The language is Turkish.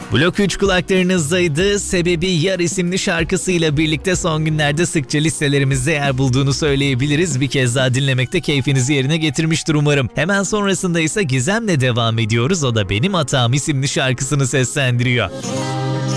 Blok 3 kulaklarınızdaydı. Sebebi Yar isimli şarkısıyla birlikte son günlerde sıkça listelerimizde yer bulduğunu söyleyebiliriz. Bir kez daha dinlemekte keyfinizi yerine getirmiştir umarım. Hemen sonrasında ise Gizem'le devam ediyoruz. O da Benim Hatam isimli şarkısını seslendiriyor.